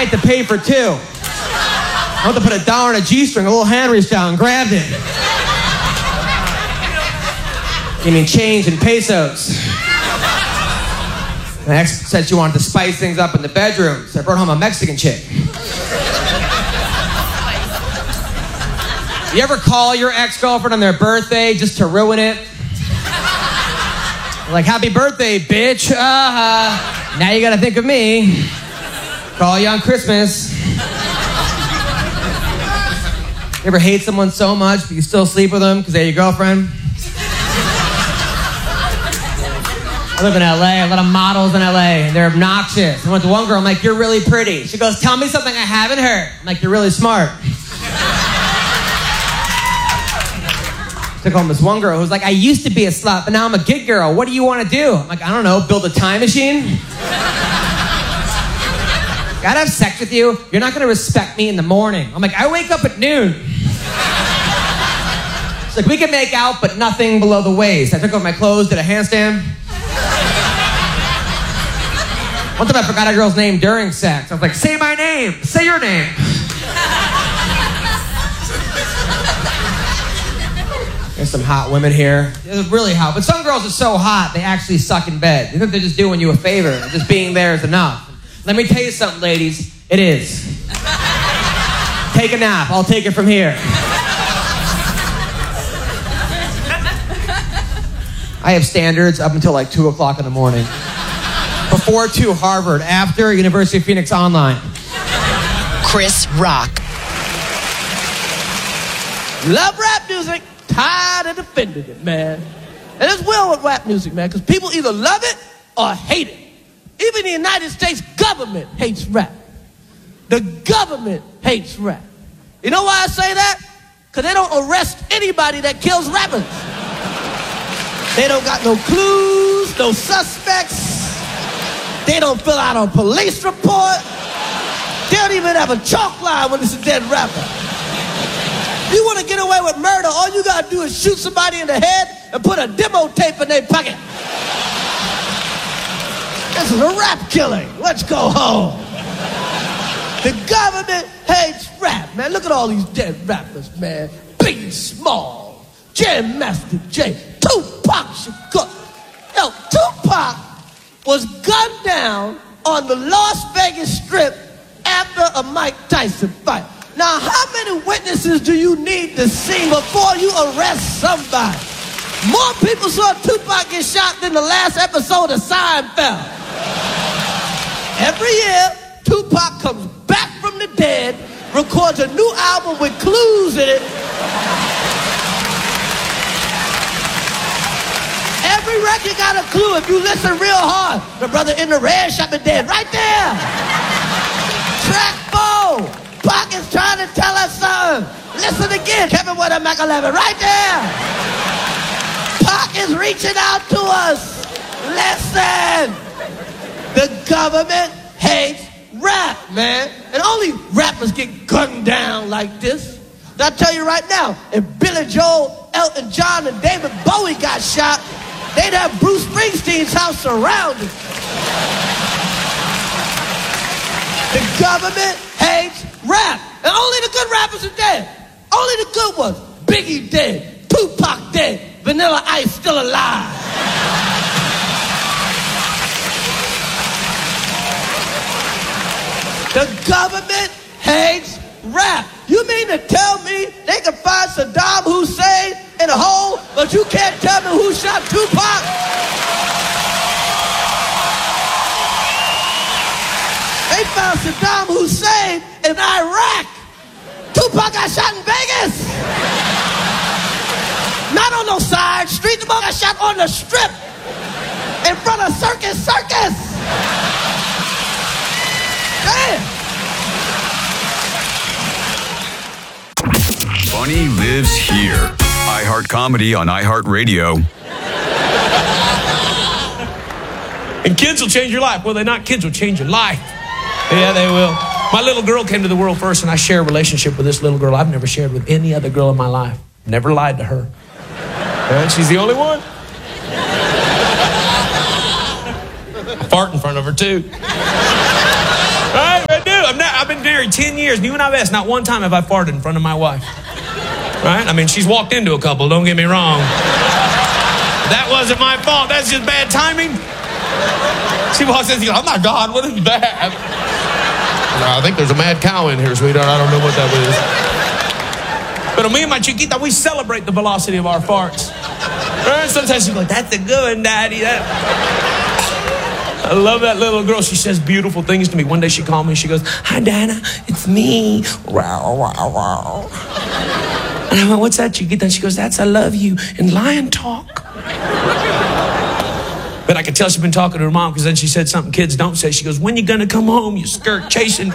had to pay for two. I went to put a dollar in a G-string, a little hand reached out and grabbed it. Gave me change in pesos. My ex said she wanted to spice things up in the bedroom, so I brought home a Mexican chick. You ever call your ex-girlfriend on their birthday just to ruin it? Like, happy birthday, bitch. Now you gotta think of me. Call you on Christmas. You ever hate someone so much, but you still sleep with them because they're your girlfriend? I live in LA, a lot of models in LA, and they're obnoxious. I went to one girl, I'm like, you're really pretty. She goes, tell me something I haven't heard. I'm like, you're really smart. Took home this one girl who's like, I used to be a slut, but now I'm a gig girl. What do you want to do? I'm like, I don't know, build a time machine? Gotta have sex with you. You're not gonna respect me in the morning. I'm like, I wake up at noon. She's like, we can make out, but nothing below the waist. I took off my clothes, did a handstand. One time I forgot a girl's name during sex. I was like, say my name, say your name. There's some hot women here. They're really hot, but some girls are so hot, they actually suck in bed. They think they're just doing you a favor. Just being there is enough. Let me tell you something, ladies. It is. Take a nap. I'll take it from here. I have standards up until like 2 o'clock in the morning. Before 2, Harvard. After, University of Phoenix Online. Chris Rock. Love rap music. Tired of defending it, man. And it's well with rap music, man, because people either love it or hate it. Even the United States government hates rap. The government hates rap. You know why I say that? Because they don't arrest anybody that kills rappers. They don't got no clues, no suspects. They don't fill out a police report. They don't even have a chalk line when it's a dead rapper. If you want to get away with murder, all you got to do is shoot somebody in the head and put a demo tape in their pocket. This is a rap killing. Let's go home. The government hates rap, man. Look at all these dead rappers, man. Biggie Small, Jam Master Jay, Tupac Shakur. Yo, Tupac was gunned down on the Las Vegas Strip after a Mike Tyson fight. Now, how many witnesses do you need to see before you arrest somebody? More people saw Tupac get shot than the last episode of Seinfeld. Every year, Tupac comes back from the dead, records a new album with clues in it. Every record got a clue if you listen real hard. The brother in the red shot me dead, right there. Track 4. Pac is trying to tell us something. Listen again. Kevin with a Mac 11, right there. Pac is reaching out to us. Listen. The government hates rap, man. And only rappers get gunned down like this. I'll tell you right now, if Billy Joel, Elton John, and David Bowie got shot, they'd have Bruce Springsteen's house surrounded. The government hates rap. And only the good rappers are dead. Only the good ones. Biggie dead. Tupac dead. Vanilla Ice still alive. The government hates rap. You mean to tell me they can find Saddam Hussein in a hole, but you can't tell me who shot Tupac? They found Saddam Hussein in Iraq. Tupac got shot in Vegas. Not on no side street. Tupac got shot on the strip in front of Circus. Damn. Funny lives here. iHeart Comedy on iHeartRadio. And kids will change your life. Will they not? Kids will change your life. Yeah, they will. My little girl came to the world first, and I share a relationship with this little girl I've never shared with any other girl in my life. Never lied to her. And she's the only one. I fart in front of her, too. Right? I do. married 10 years, and you and I best, not one time have I farted in front of my wife. Right? I mean, she's walked into a couple, don't get me wrong. That wasn't my fault. That's just bad timing. She walks in and she goes, oh my God, what is that? I think there's a mad cow in here, sweetheart. I don't know what that is. But me and my chiquita, we celebrate the velocity of our farts. Right? Sometimes she's like, that's a good one, Daddy. I love that little girl. She says beautiful things to me. One day she called me. She goes, hi, Dana. It's me. Wow, wow, wow. And I went, what's that, Chiquita? And she goes, that's I love you in lion talk. But I could tell she'd been talking to her mom, because then she said something kids don't say. She goes, when you gonna come home, you skirt chasing?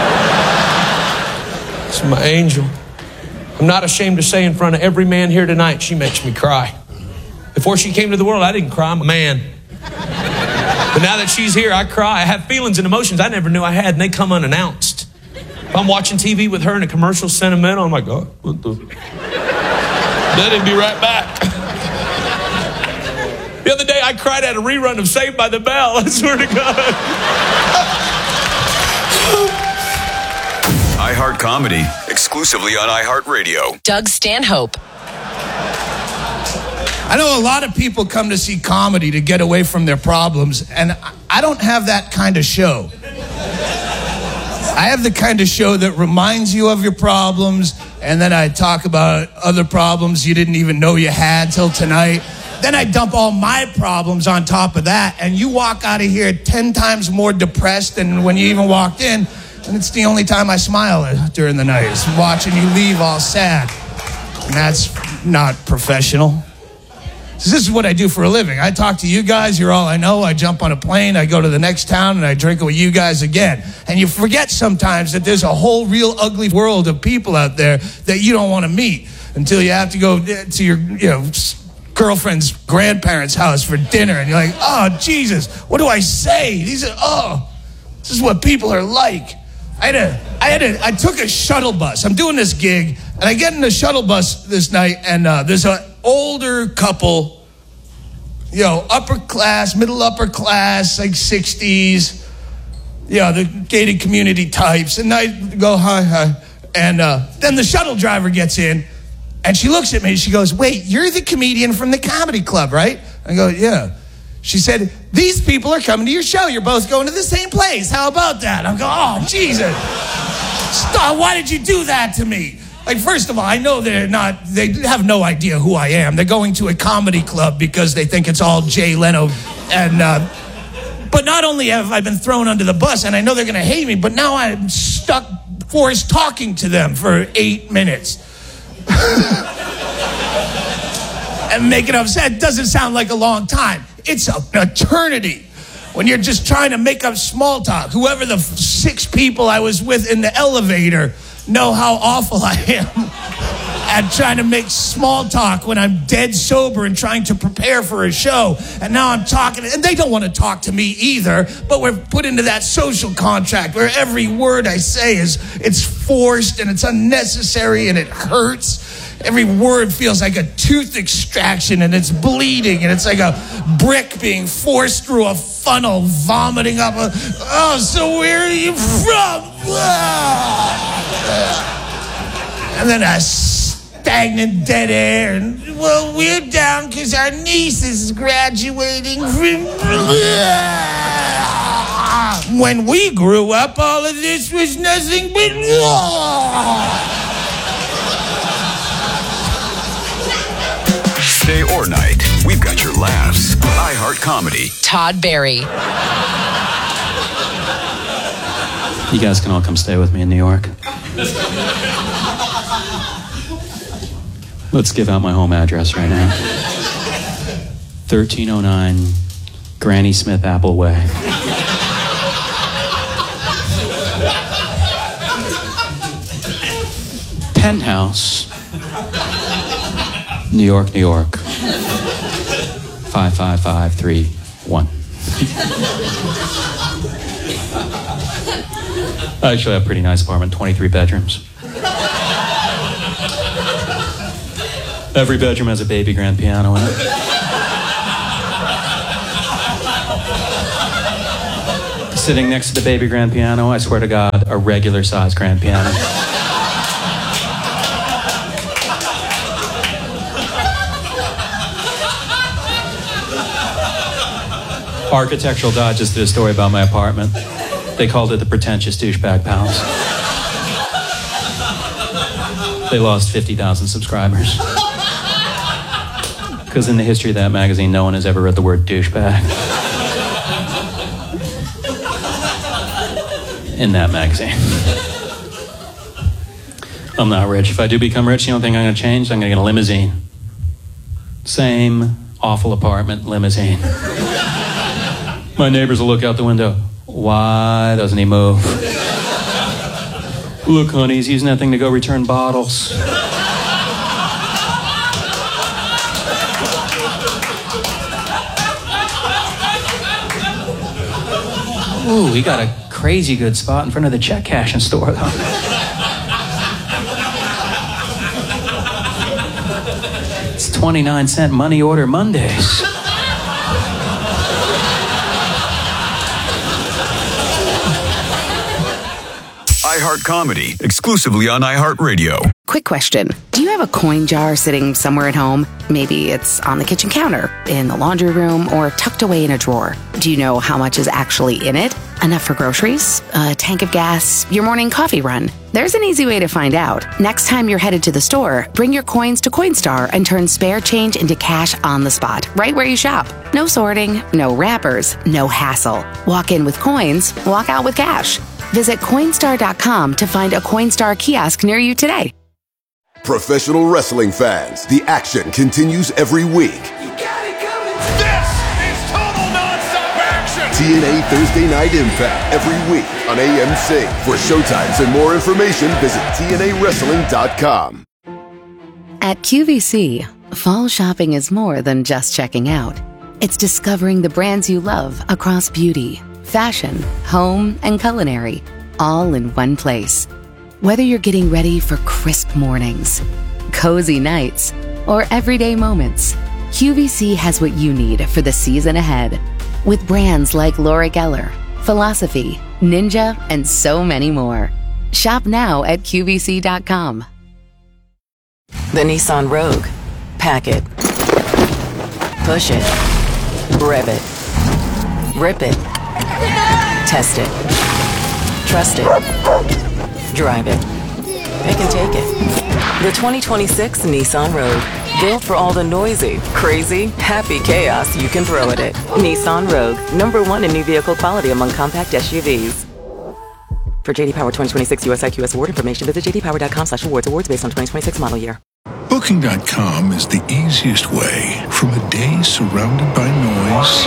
She's my angel. I'm not ashamed to say in front of every man here tonight, she makes me cry. Before she came to the world, I didn't cry. I'm a man. But now that she's here, I cry. I have feelings and emotions I never knew I had, and they come unannounced. If I'm watching TV with her in a commercial sentimental, I'm like, oh, what the? Then it'd be right back. The other day, I cried at a rerun of Saved by the Bell. I swear to God. iHeart Comedy, exclusively on iHeartRadio. Doug Stanhope. I know a lot of people come to see comedy to get away from their problems, and I don't have that kind of show. I have the kind of show that reminds you of your problems, and then I talk about other problems you didn't even know you had till tonight. Then I dump all my problems on top of that, and you walk out of here 10 times more depressed than when you even walked in, and it's the only time I smile during the night, is watching you leave all sad. And that's not professional. So this is what I do for a living. I talk to you guys, you're all I know. I jump on a plane, I go to the next town, and I drink it with you guys again. And you forget sometimes that there's a whole real ugly world of people out there that you don't want to meet until you have to go to your, girlfriend's grandparents' house for dinner, and you're like, oh, Jesus, what do I say? This is what people are like. I took a shuttle bus. I'm doing this gig, and I get in the shuttle bus this night, and there's an older couple, upper class, middle upper class, like 60s, the gated community types, and I go, hi, and then the shuttle driver gets in, and she looks at me, she goes, wait, you're the comedian from the comedy club, right? I go, yeah. She said, these people are coming to your show. You're both going to the same place. How about that? I'm going, oh, Jesus. Stop. Why did you do that to me? Like, first of all, I know they have no idea who I am. They're going to a comedy club because they think it's all Jay Leno. And, but not only have I been thrown under the bus, and I know they're going to hate me, but now I'm stuck forced talking to them for 8 minutes. And making upset doesn't sound like a long time. It's an eternity when you're just trying to make up small talk. Whoever the 6 people I was with in the elevator know how awful I am at trying to make small talk when I'm dead sober and trying to prepare for a show. And now I'm talking, and they don't want to talk to me either, but we're put into that social contract where every word I say it's forced and it's unnecessary and it hurts. Every word feels like a tooth extraction, and it's bleeding, and it's like a brick being forced through a funnel, vomiting up so where are you from? And then a stagnant dead air, and, well, we're down because our niece is graduating from... When we grew up, all of this was nothing but... Day or night, we've got your laughs. iHeart Comedy. Todd Barry. You guys can all come stay with me in New York. Let's give out my home address right now. 1309 Granny Smith Apple Way. Penthouse, New York, New York. 55531. I actually have a pretty nice apartment, 23 bedrooms. Every bedroom has a baby grand piano in it. Sitting next to the baby grand piano, I swear to God, a regular size grand piano. Architectural Digest did a story about my apartment. They called it the pretentious douchebag palace. They lost 50,000 subscribers. Because in the history of that magazine, no one has ever read the word douchebag. In that magazine. I'm not rich. If I do become rich, you don't think I'm going to change? I'm going to get a limousine. Same awful apartment, limousine. My neighbors will look out the window. Why doesn't he move? Look, honey, he's using that thing to go return bottles. Ooh, we got a crazy good spot in front of the check cashing store, though. It's 29-cent money order Mondays. iHeart Comedy, exclusively on iHeartRadio. Quick question. Do you have a coin jar sitting somewhere at home? Maybe it's on the kitchen counter, in the laundry room, or tucked away in a drawer. Do you know how much is actually in it? Enough for groceries? A tank of gas? Your morning coffee run? There's an easy way to find out. Next time you're headed to the store, bring your coins to Coinstar and turn spare change into cash on the spot, right where you shop. No sorting, no wrappers, no hassle. Walk in with coins, walk out with cash. Visit Coinstar.com to find a Coinstar kiosk near you today. Professional wrestling fans, the action continues every week. This is total nonstop action! TNA Thursday Night Impact every week on AMC. For showtimes and more information, visit TNAWrestling.com. At QVC, fall shopping is more than just checking out. It's discovering the brands you love across beauty, fashion, home, and culinary, all in one place. Whether you're getting ready for crisp mornings, cozy nights, or everyday moments, QVC has what you need for the season ahead. With brands like Laura Geller, Philosophy, Ninja, and so many more. Shop now at QVC.com. The Nissan Rogue. Pack it. Push it. Rev it. Rip it. Test it. Trust it. Drive it. Pick and take it. The 2026 Nissan Rogue. Built for all the noisy, crazy, happy chaos you can throw at it. Nissan Rogue. #1 in new vehicle quality among compact SUVs. For JD Power 2026 US IQS award information, visit jdpower.com/awards. Awards based on 2026 model year. Booking.com is the easiest way from a day surrounded by noise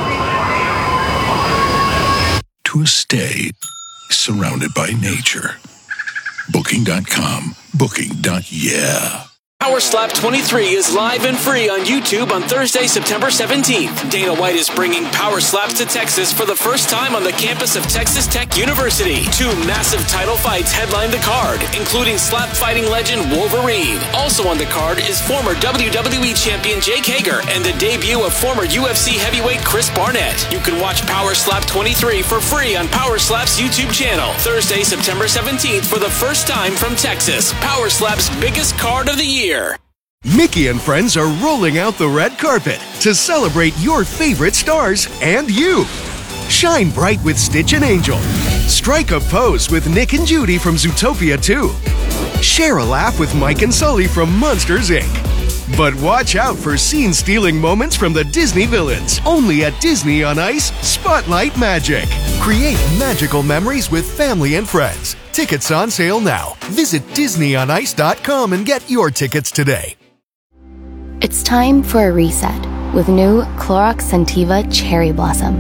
to a stay surrounded by nature. Booking.com. Booking.yeah. Power Slap 23 is live and free on YouTube on Thursday, September 17th. Dana White is bringing Power Slaps to Texas for the first time on the campus of Texas Tech University. 2 massive title fights headline the card, including slap fighting legend Wolverine. Also on the card is former WWE champion Jake Hager and the debut of former UFC heavyweight Chris Barnett. You can watch Power Slap 23 for free on Power Slap's YouTube channel. Thursday, September 17th for the first time from Texas. Power Slap's biggest card of the year. Mickey and friends are rolling out the red carpet to celebrate your favorite stars and you. Shine bright with Stitch and Angel. Strike a pose with Nick and Judy from Zootopia 2. Share a laugh with Mike and Sully from Monsters, Inc. But watch out for scene-stealing moments from the Disney villains. Only at Disney on Ice, Spotlight Magic. Create magical memories with family and friends. Tickets on sale now. Visit DisneyOnIce.com and get your tickets today. It's time for a reset with new Clorox Scentiva Cherry Blossom.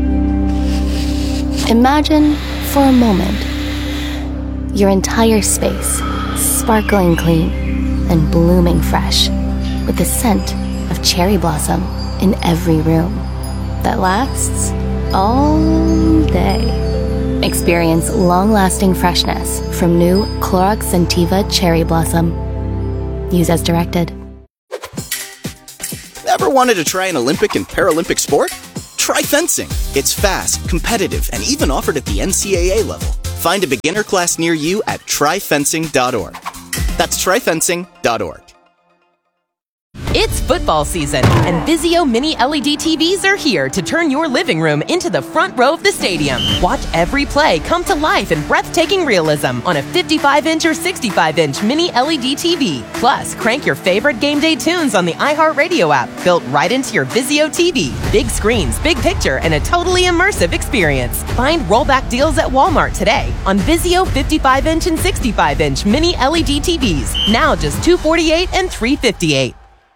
Imagine, for a moment, your entire space sparkling clean and blooming fresh with the scent of cherry blossom in every room that lasts all day. Experience long-lasting freshness from new Clorox Scentiva Cherry Blossom. Use as directed. Ever wanted to try an Olympic and Paralympic sport? Try fencing. It's fast, competitive, and even offered at the NCAA level. Find a beginner class near you at tryfencing.org. That's tryfencing.org. It's football season, and Vizio Mini LED TVs are here to turn your living room into the front row of the stadium. Watch every play come to life in breathtaking realism on a 55-inch or 65-inch Mini LED TV. Plus, crank your favorite game day tunes on the iHeartRadio app, built right into your Vizio TV. Big screens, big picture, and a totally immersive experience. Find rollback deals at Walmart today on Vizio 55-inch and 65-inch Mini LED TVs. Now just $248 and $358.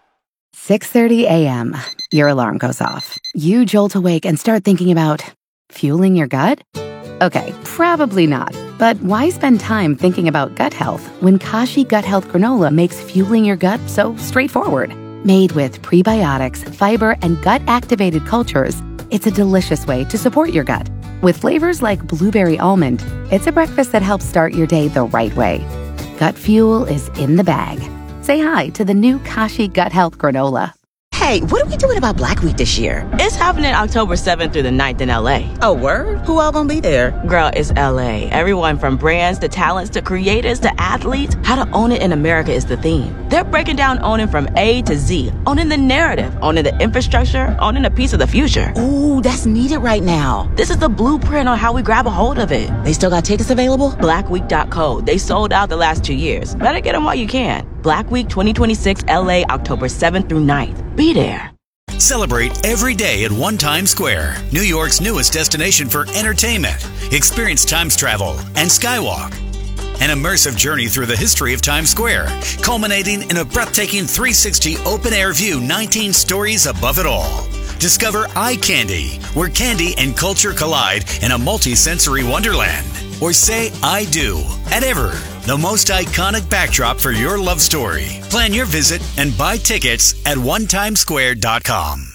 6:30 a.m. Your alarm goes off. You jolt awake and start thinking about fueling your gut? Okay, probably not. But why spend time thinking about gut health when Kashi Gut Health Granola makes fueling your gut so straightforward? Made with prebiotics, fiber, and gut-activated cultures, it's a delicious way to support your gut. With flavors like blueberry almond, it's a breakfast that helps start your day the right way. Gut fuel is in the bag. Say hi to the new Kashi Gut Health Granola. Hey, what are we doing about Black Week this year? It's happening October 7th through the 9th in LA. Oh, word? Who all gonna be there? Girl, it's LA. Everyone from brands to talents to creators to athletes. How to own it in America is the theme. They're breaking down owning from A to Z. Owning the narrative, owning the infrastructure, owning a piece of the future. Ooh, that's needed right now. This is the blueprint on how we grab a hold of it. They still got tickets available? Blackweek.co. They sold out the last 2 years. Better get them while you can. Black Week 2026 LA, October 7th through 9th. Be there. Celebrate every day at One Times Square, New York's newest destination for entertainment. Experience Times travel and Skywalk. An immersive journey through the history of Times Square, culminating in a breathtaking 360 open-air view 19 stories above it all. Discover Eye Candy, where candy and culture collide in a multi-sensory wonderland. Or say I do at Ever, the most iconic backdrop for your love story. Plan your visit and buy tickets at onetimesquare.com.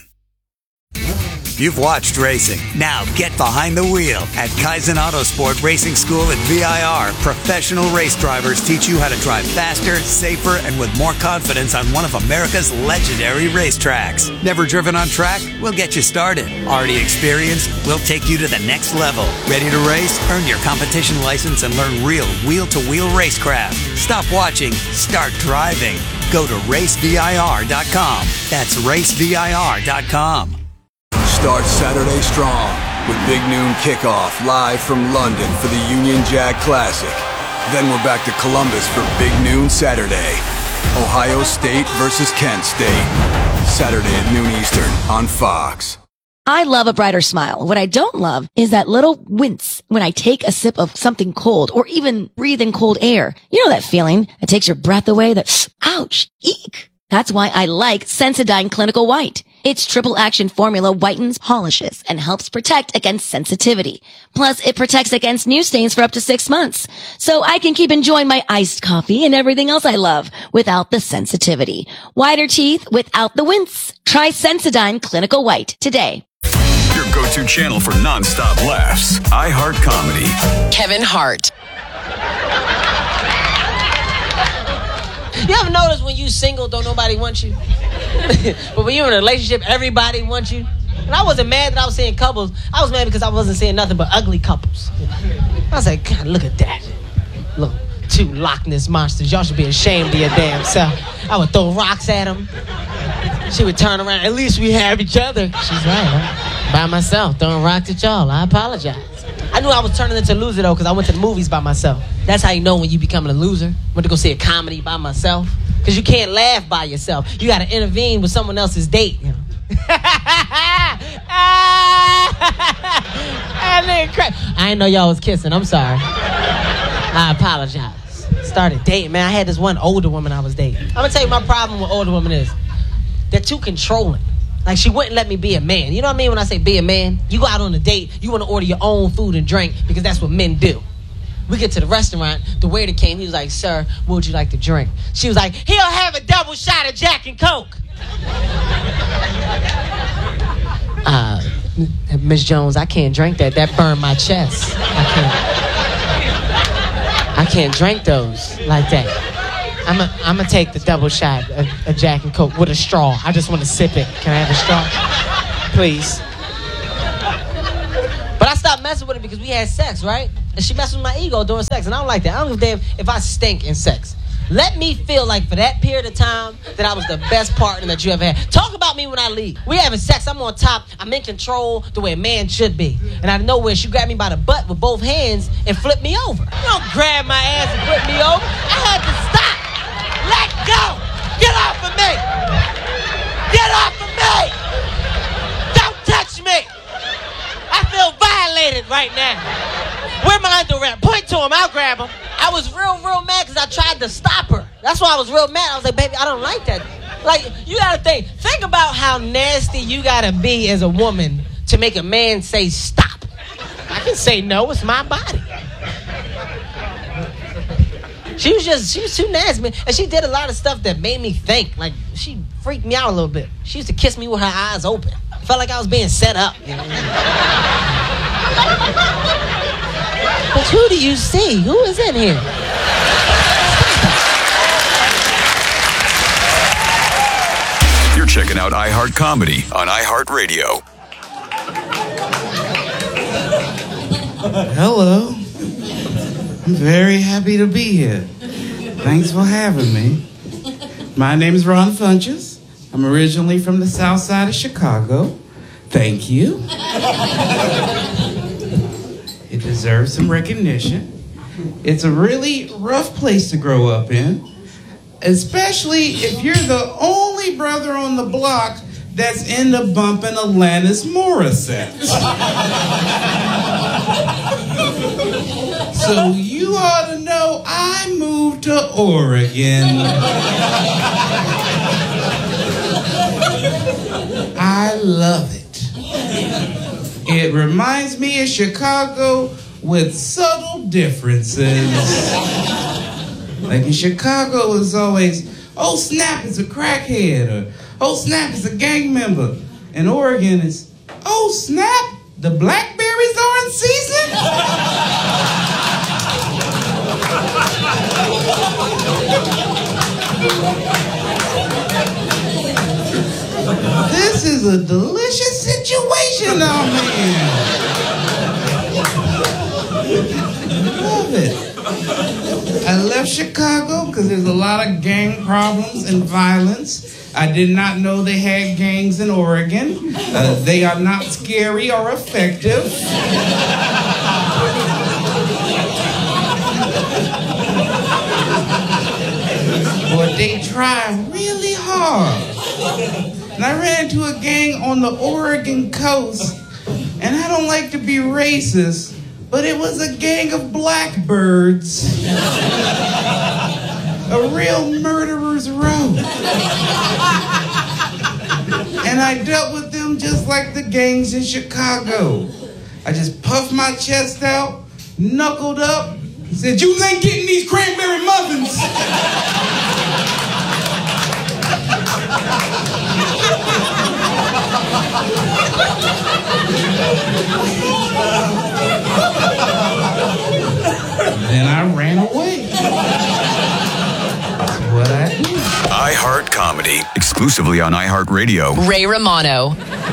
You've watched racing. Now get behind the wheel. At Kaizen Autosport Racing School at VIR, professional race drivers teach you how to drive faster, safer, and with more confidence on one of America's legendary racetracks. Never driven on track? We'll get you started. Already experienced? We'll take you to the next level. Ready to race? Earn your competition license and learn real wheel-to-wheel racecraft. Stop watching. Start driving. Go to racevir.com. That's racevir.com. Start Saturday strong with Big Noon Kickoff live from London for the Union Jack Classic. Then we're back to Columbus for Big Noon Saturday. Ohio State versus Kent State. Saturday at noon Eastern on Fox. I love a brighter smile. What I don't love is that little wince when I take a sip of something cold or even breathe in cold air. You know that feeling that takes your breath away, that ouch, eek. That's why I like Sensodyne Clinical White. Its triple action formula whitens, polishes, and helps protect against sensitivity. Plus, it protects against new stains for up to 6 months. So I can keep enjoying my iced coffee and everything else I love without the sensitivity. Whiter teeth without the wince. Try Sensodyne Clinical White today. Your go-to channel for non-stop laughs. iHeart Comedy. Kevin Hart. You ever notice when you single, don't nobody want you? But when you're in a relationship, everybody wants you? And I wasn't mad that I was seeing couples. I was mad because I wasn't seeing nothing but ugly couples. I was like, God, look at that. Look, 2 Loch Ness monsters. Y'all should be ashamed of your damn self. I would throw rocks at them. She would turn around. At least we have each other. She's right. I'm by myself, throwing rocks at y'all. I apologize. I knew I was turning into a loser, though, because I went to the movies by myself. That's how you know when you becoming a loser. Went to go see a comedy by myself. Because you can't laugh by yourself. You got to intervene with someone else's date, you know. I didn't know y'all was kissing. I'm sorry. I apologize. Started dating, man. I had this one older woman I was dating. I'm going to tell you my problem with older women is they're too controlling. Like, she wouldn't let me be a man. You know what I mean when I say be a man? You go out on a date, you want to order your own food and drink because that's what men do. We get to the restaurant, the waiter came, he was like, sir, what would you like to drink? She was like, he'll have a double shot of Jack and Coke. Miss Jones, I can't drink that. That burned my chest. I can't drink those like that. I'm gonna take the double shot of Jack and Coke with a straw. I just want to sip it. Can I have a straw? Please. messing with her because we had sex, right? And she messed with my ego during sex, and I don't like that. I don't give a damn if I stink in sex. Let me feel like for that period of time that I was the best partner that you ever had. Talk about me when I leave. We having sex, I'm on top, I'm in control the way a man should be. And out of nowhere, she grabbed me by the butt with both hands and flipped me over. You don't grab my ass and flip me over. I had to stop. Let go. Get off of me. Get off of me. Don't touch me. I feel violated right now. Where my underwear? Point to him, I'll grab him. I was real mad because I tried to stop her. That's why I was real mad. I was like, baby, I don't like that. Like, you gotta think about how nasty you gotta be as a woman to make a man say stop. I can say no, it's my body. She was too nasty, man. And she did a lot of stuff that made me think. Like, she freaked me out a little bit. She used to kiss me with her eyes open. Felt like I was being set up. You know? But who do you see? Who is in here? You're checking out iHeart Comedy on iHeartRadio. Hello. I'm very happy to be here. Thanks for having me. My name is Ron Funches. I'm originally from the south side of Chicago. Thank you. It deserves some recognition. It's a really rough place to grow up in, especially if you're the only brother on the block that's into bumping Alanis Morissette. So you ought to know I moved to Oregon. I love it. It reminds me of Chicago with subtle differences. Like in Chicago, it's always, oh snap, it's a crackhead, or oh snap, it's a gang member. In Oregon, it's, oh snap, the blackberries are in season? This is a delicious situation I'm in. Love it. I left Chicago because there's a lot of gang problems and violence. I did not know they had gangs in Oregon. They are not scary or effective. But they try really hard. And I ran into a gang on the Oregon coast, and I don't like to be racist, but it was a gang of blackbirds. A real murderer's row. And I dealt with them just like the gangs in Chicago. I just puffed my chest out, knuckled up, said, you ain't getting these cranberry muffins. Then I ran away. That's what I do. iHeart Comedy, exclusively on iHeartRadio. Ray Romano.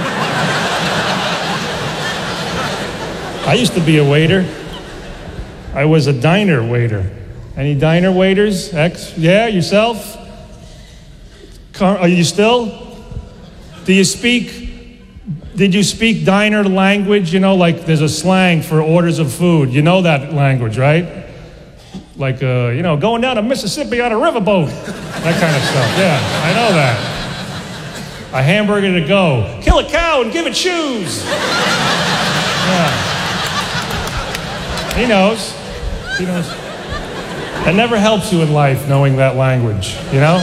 I used to be a waiter. I was a diner waiter. Any diner waiters? Yeah, yourself? Are you still? Did you speak diner language? You know, like there's a slang for orders of food. You know that language, right? Like, going down to Mississippi on a riverboat. That kind of stuff. Yeah, I know that. A hamburger to go. Kill a cow and give it shoes. Yeah. He knows. That never helps you in life, knowing that language, you know?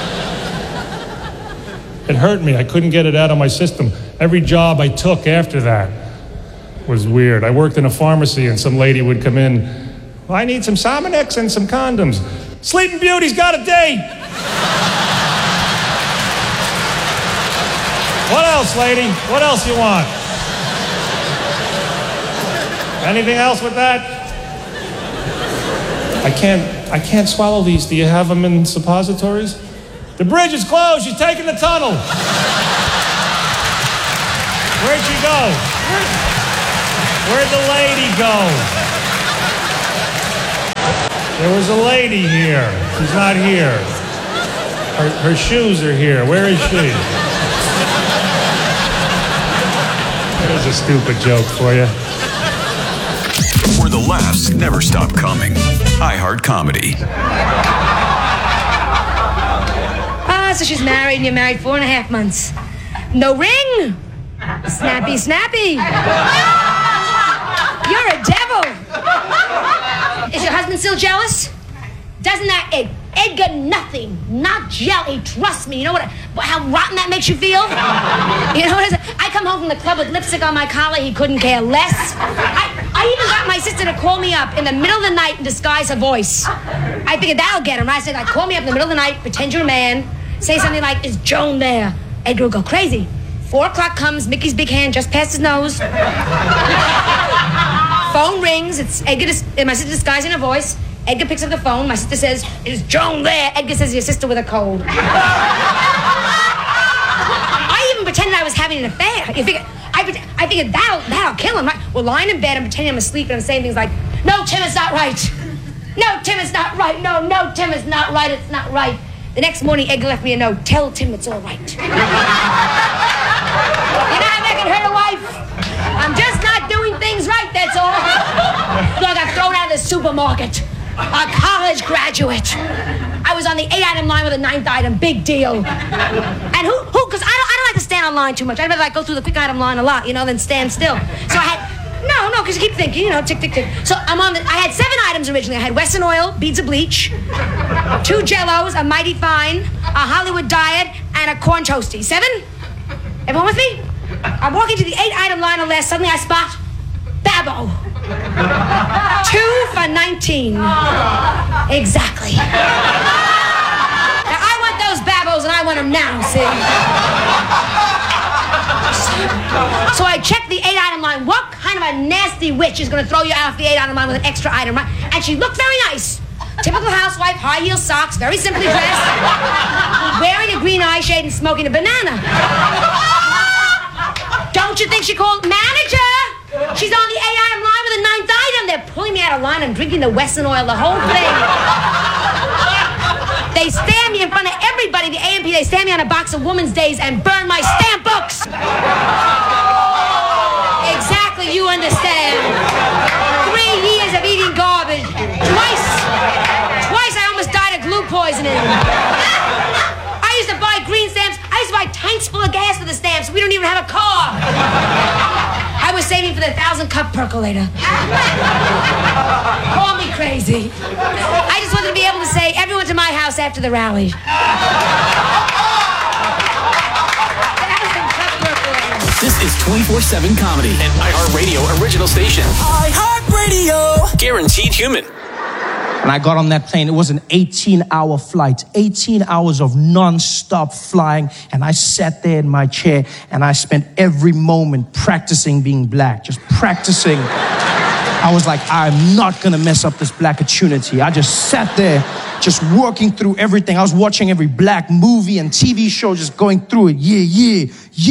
It hurt me. I couldn't get it out of my system. Every job I took after that was weird. I worked in a pharmacy and some lady would come in, well, I need some Sominex and some condoms. Sleeping Beauty's got a date. What else, lady? What else you want? Anything else with that? I can't swallow these. Do you have them in suppositories? The bridge is closed. She's taking the tunnel. Where'd she go? Where'd the lady go? There was a lady here. She's not here. Her shoes are here. Where is she? There's a stupid joke for you. Where the laughs never stop coming. iHeart Comedy. So she's married, and you're married 4.5 months. No ring. Snappy, snappy. You're a devil. Is your husband still jealous? Doesn't that Edgar nothing, not jelly, trust me. You know how rotten that makes you feel? You know what I come home from the club with lipstick on my collar, he couldn't care less. I even got my sister to call me up in the middle of the night and disguise her voice. I figured that'll get him. I said, call me up in the middle of the night, pretend you're a man, say something like, is Joan there? Edgar will go crazy. 4 o'clock comes, Mickey's big hand just past his nose. Phone rings, it's Edgar and my sister disguising her voice. Edgar picks up the phone, my sister says, is Joan there? Edgar says, your sister with a cold. I even pretended I was having an affair. I figured that'll kill him, right? We're lying in bed, I'm pretending I'm asleep, and I'm saying things like, no, Tim, it's not right. No, Tim, it's not right. No, Tim, it's not right. It's not right. The next morning, Edgar left me a note. Tell Tim it's all right. You know how that can hurt a wife? I'm just not doing things right, that's all. Look, I got thrown out of the supermarket. A college graduate. I was on the 8-item line with a 9th item. Big deal. And who? Because I don't like to stand on line too much. I'd rather go through the quick item line a lot, than stand still. So I had... No, because you keep thinking, tick, tick, tick. So I had 7 items originally. I had Western oil, beads of bleach, 2 Jellos, a Mighty Fine, a Hollywood Diet, and a corn toasty. 7? Everyone with me? I'm walking to the 8-item line or less. Suddenly I spot Babbo. 2 for $19. Exactly. Now I want those Babbos and I want them now, see? So I checked the 8-item line. What kind of a nasty witch is going to throw you out of the 8-item line with an extra item, right? And she looked very nice. Typical housewife, high heel socks, very simply dressed, wearing a green eye shade and smoking a banana. Don't you think she called manager? She's on the 8-item line with a 9th item. They're pulling me out of line. I'm drinking the Western oil, the whole thing. They stand me in front of everybody, the AMP, they stand me on a box of Woman's Days and burn my stamp books. Exactly, you understand. 3 years of eating garbage. Twice I almost died of glue poisoning. I used to buy green stamps. I used to buy tanks full of gas for the stamps. We don't even have a car. I was saving for the 1,000-cup percolator. Call me crazy. I just wanted to be able to say, everyone to my house after the rally. This is 24/7 comedy, an iHeartRadio original station. iHeartRadio. Guaranteed human. When I got on that plane, it was an 18-hour flight, 18 hours of non-stop flying, and I sat there in my chair, and I spent every moment practicing being black, just practicing. I was like, I'm not going to mess up this black opportunity. I just sat there, just working through everything. I was watching every black movie and TV show, just going through it. Yeah.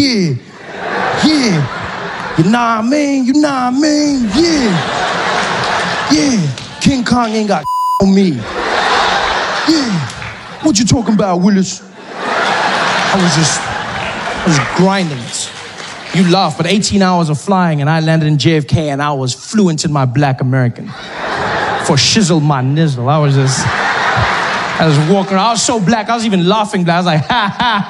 You know what I mean? Yeah. King Kong ain't got on me. Yeah. What you talking about, Willis? I was grinding it. You laugh, but 18 hours of flying, and I landed in JFK, and I was fluent in my black American. For shizzle my nizzle. I was walking around. I was so black, I was even laughing black. I was like, ha, ha,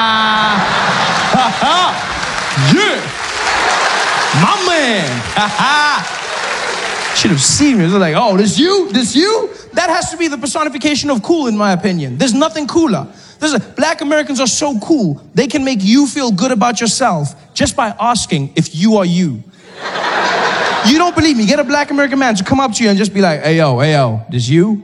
ha. Yeah. My man. Ha, ha. Should have seen me. It was like, oh, this you? That has to be the personification of cool, in my opinion. There's nothing cooler. Black Americans are so cool. They can make you feel good about yourself just by asking if you are you. You don't believe me? Get a black American man to come up to you and just be like, hey, yo, this you?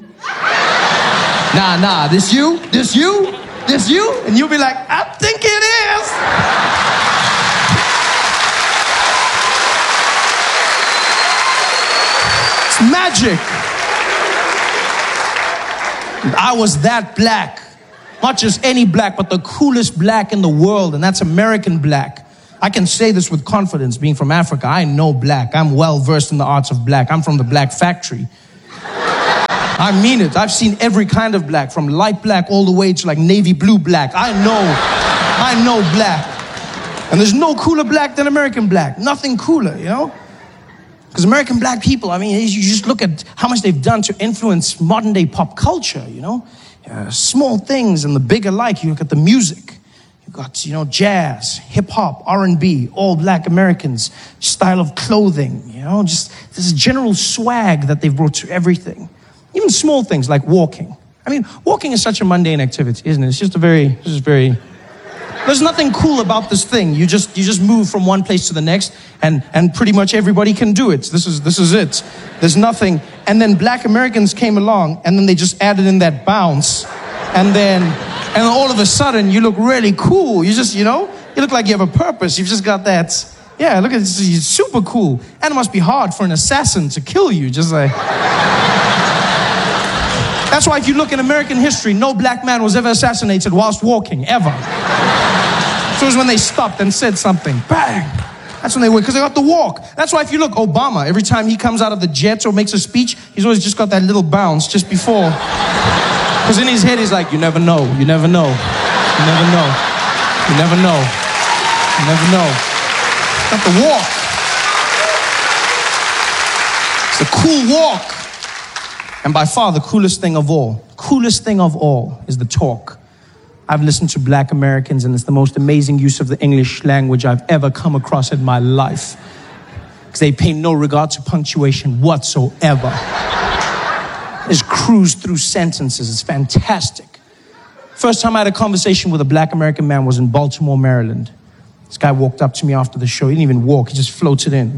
Nah, this you? And you'll be like, I think it is. It's magic. I was that black. Not just any black, but the coolest black in the world, and that's American black. I can say this with confidence, being from Africa. I know black. I'm well versed in the arts of black. I'm from the black factory. I mean it. I've seen every kind of black, from light black all the way to like navy blue black. I know black. And there's no cooler black than American black. Nothing cooler, you know? Because American black people, I mean, you just look at how much they've done to influence modern day pop culture, you know? Small things and the big alike. You look at the music. You got, you know, jazz, hip hop, R&B, all black Americans, style of clothing, you know? Just this general swag that they've brought to everything. Even small things like walking. I mean, walking is such a mundane activity, isn't it? It's just very... There's nothing cool about this thing. You just move from one place to the next, and pretty much everybody can do it. This is it. There's nothing. And then black Americans came along, and then they just added in that bounce, and all of a sudden you look really cool. You just, you know, you look like you have a purpose. You've just got that. Yeah, look at this. You're super cool. And it must be hard for an assassin to kill you. Just like. That's why if you look in American history, no black man was ever assassinated whilst walking, ever. So it was when they stopped and said something. Bang! That's when they went, because they got to walk. That's why if you look, Obama, every time he comes out of the jet or makes a speech, he's always just got that little bounce just before. Because in his head, he's like, you never know, you never know, you never know, you never know, you never know. Got the walk. It's the cool walk. And by far, the coolest thing of all is the talk. I've listened to black Americans, and it's the most amazing use of the English language I've ever come across in my life. Because they pay no regard to punctuation whatsoever. Just cruise through sentences. It's fantastic. First time I had a conversation with a black American man was in Baltimore, Maryland. This guy walked up to me after the show. He didn't even walk. He just floated in.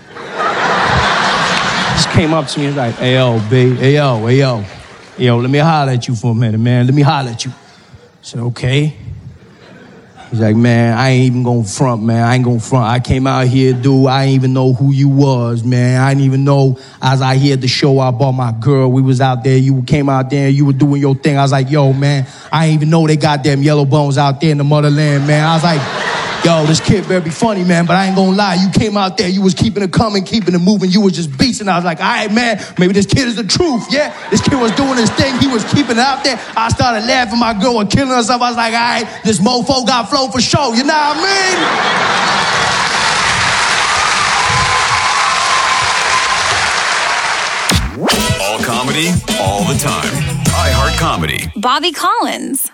Just came up to me and was like, hey, yo, B, hey, yo, let me holler at you for a minute, man. Let me holler at you. I said, okay. He's like, man, I ain't even gonna front, man. I ain't gonna front. I came out here, dude. I ain't even know who you was, man. I didn't even know. As I heard the show, I bought my girl. We was out there. You came out there. You were doing your thing. I was like, yo, man, I ain't even know they goddamn yellow bones out there in the motherland, man. I was like, yo, this kid better be funny, man, but I ain't gonna lie. You came out there, you was keeping it coming, keeping it moving. You was just beasting. I was like, all right, man, maybe this kid is the truth, yeah? This kid was doing his thing. He was keeping it out there. I started laughing. My girl was killing herself. I was like, all right, this mofo got flow for show. You know what I mean? All comedy, all the time. iHeart Comedy. Bobby Collins.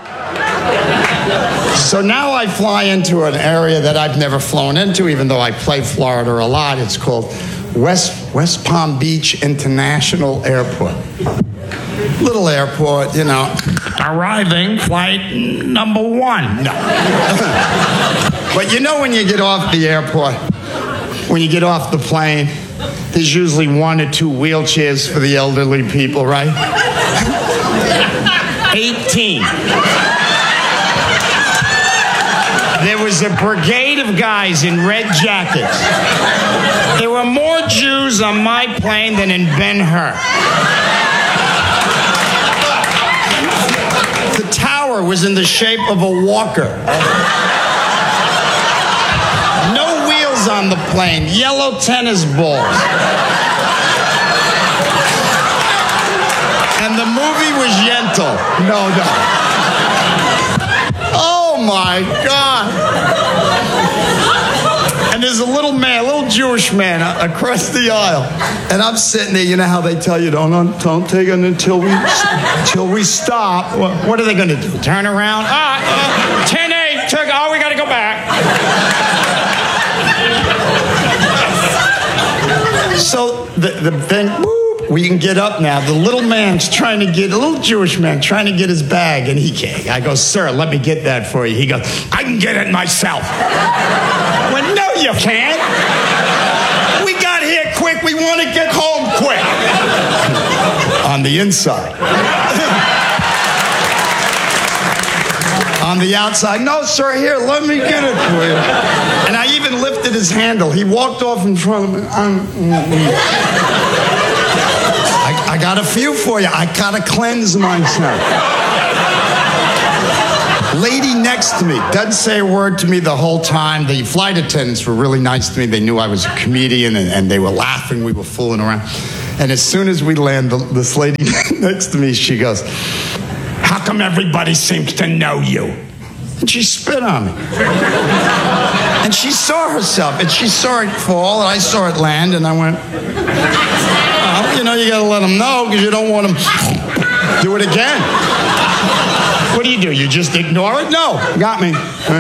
So now I fly into an area that I've never flown into, even though I play Florida a lot. It's called West Palm Beach International Airport. Little airport, you know. Arriving, flight number 1. No. But you know when you get off the airport, when you get off the plane, there's usually 1 or 2 wheelchairs for the elderly people, right? 18. There was a brigade of guys in red jackets. There were more Jews on my plane than in Ben-Hur. The tower was in the shape of a walker. No wheels on the plane, yellow tennis balls. And the movie was Yentl. No. Oh my God. And there's a little man, a little Jewish man across the aisle. And I'm sitting there, you know how they tell you, don't take it until we stop. What are they going to do? Turn around? 10-8, oh, we got to go back. So the thing, we can get up now. The little man's trying to get, a little Jewish man trying to get his bag, and he can't. I go, sir, let me get that for you. He goes, I can get it myself. Well, no, you can't. We got here quick. We want to get home quick. On the inside. On the outside, no, sir, here, let me get it for you. And I even lifted his handle. He walked off in front of me. I got a few for you. I gotta cleanse myself. Lady next to me doesn't say a word to me the whole time. The flight attendants were really nice to me. They knew I was a comedian, and they were laughing. We were fooling around. And as soon as we land, this lady next to me, she goes, "How come everybody seems to know you?" And she spit on me. And she saw herself, and she saw it fall, and I saw it land, and I went, "Oh, you know, you gotta let them know, because you don't want them do it again." What do? You just ignore it? No, got me.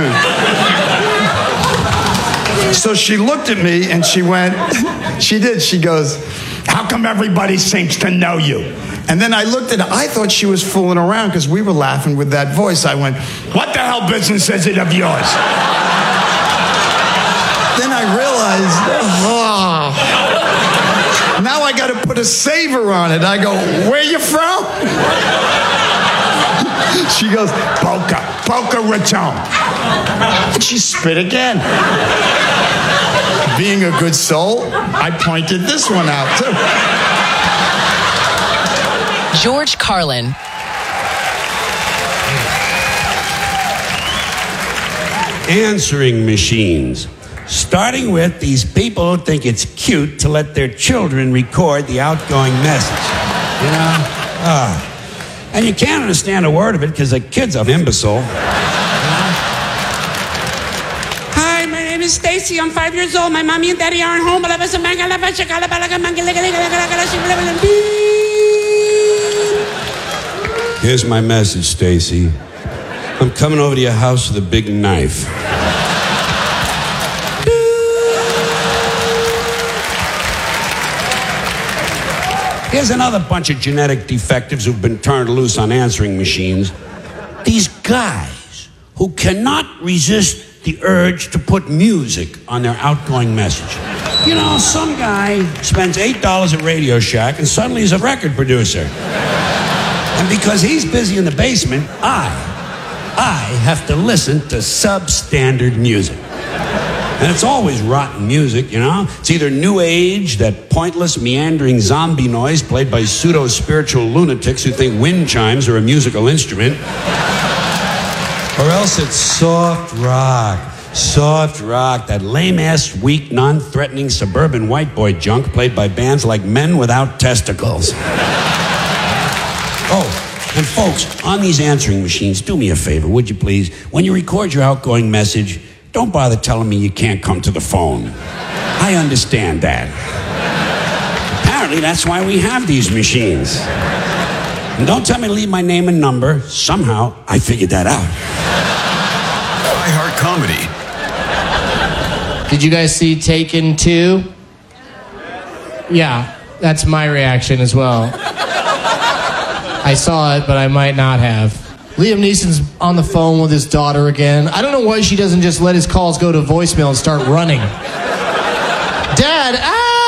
So she looked at me, and she went, she goes, "How come everybody seems to know you?" And then I looked at her. I thought she was fooling around because we were laughing with that voice. I went, "What the hell business is it of yours?" Then I realized, now I got to put a saver on it. I go, "Where you from?" She goes, Boca Raton. And she spit again. Being a good soul, I pointed this one out too. George Carlin. Answering machines. Starting with these people who think it's cute to let their children record the outgoing message. You know? And you can't understand a word of it because the kid's an imbecile. Hi, my name is Stacy. I'm 5 years old. My mommy and daddy aren't home. Here's my message, Stacy. I'm coming over to your house with a big knife. Here's another bunch of genetic defectives who've been turned loose on answering machines. These guys who cannot resist the urge to put music on their outgoing message. You know, some guy spends $8 at Radio Shack and suddenly he's a record producer. And because he's busy in the basement, I have to listen to substandard music. And it's always rotten music, you know? It's either new age, that pointless, meandering zombie noise played by pseudo-spiritual lunatics who think wind chimes are a musical instrument. Or else it's soft rock. Soft rock, that lame-ass, weak, non-threatening suburban white boy junk played by bands like Men Without Testicles. Oh, and folks, on these answering machines, do me a favor, would you please? When you record your outgoing message, don't bother telling me you can't come to the phone. I understand that. Apparently, that's why we have these machines. And don't tell me to leave my name and number. Somehow, I figured that out. iHeart Comedy. Did you guys see Taken 2? Yeah, that's my reaction as well. I saw it, but I might not have. Liam Neeson's on the phone with his daughter again. I don't know why she doesn't just let his calls go to voicemail and start running. Dad,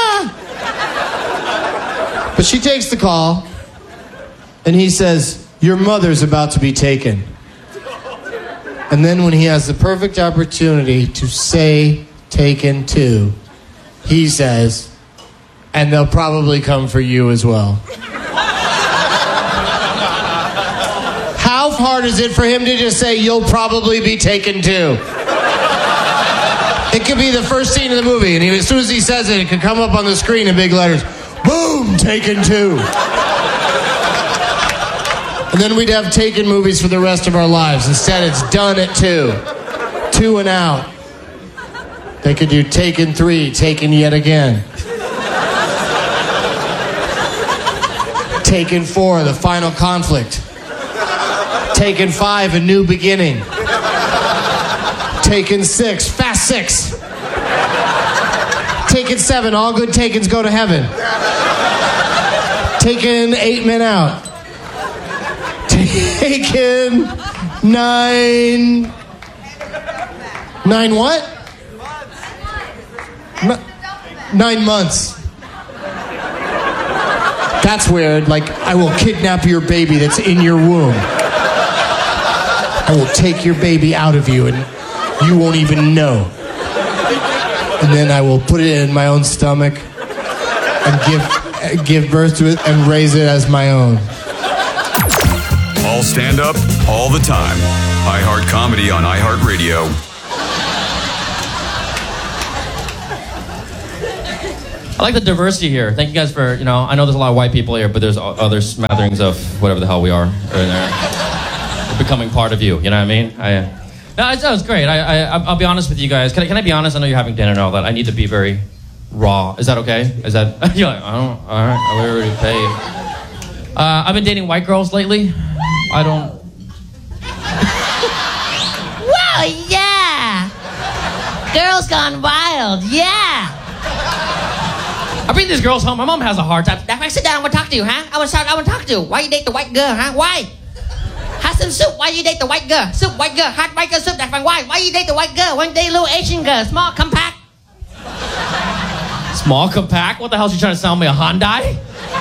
But she takes the call, and he says, "Your mother's about to be taken." And then when he has the perfect opportunity to say Taken 2, he says, "And they'll probably come for you as well." How hard is it for him to just say, "You'll probably be taken too"? It could be the first scene of the movie, and as soon as he says it, it could come up on the screen in big letters. Boom, Taken 2. And then we'd have Taken movies for the rest of our lives. Instead, it's done at 2. 2 and out. They could do Taken 3, Taken yet again. Taken 4, the final conflict. Taken 5, a new beginning. Taken 6, Fast 6. Taken 7, all good Takens go to heaven. Taken 8 men out. Taken 9... 9 what? 9 months. That's weird. Like, I will kidnap your baby that's in your womb. I will take your baby out of you and you won't even know. And then I will put it in my own stomach and give birth to it and raise it as my own. All stand up, all the time. iHeart Comedy on iHeartRadio. I like the diversity here. Thank you guys for, I know there's a lot of white people here, but there's other smatterings of whatever the hell we are. We're becoming part of you, you know what I mean? No, it was great. I'll be honest with you guys. Can I be honest? I know you're having dinner and all that. I need to be very raw. Is that okay? Is that, you're like, all right, I already paid. I've been dating white girls lately. I don't. Well, yeah. Girls gone wild, yeah. I bring these girls home. My mom has a hard time. If I sit down, I want to talk to you, huh? I want to talk to you. Why you date the white girl, huh? Why? Have some soup. Why you date the white girl? Soup, white girl, hot white girl soup. That's fine. Why? Why you date the white girl? One day, little Asian girl, small, compact. Small, compact? What the hell is she trying to sell me, a Hyundai?